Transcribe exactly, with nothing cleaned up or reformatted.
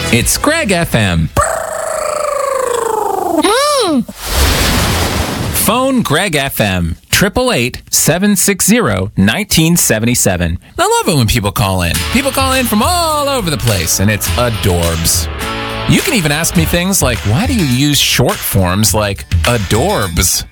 It's Greg F M. Phone Greg F M. Triple eight seven six zero nineteen seventy seven. I love it when people call in. People call in from all over the place, and it's adorbs. You can even ask me things like, why do you use short forms like adorbs?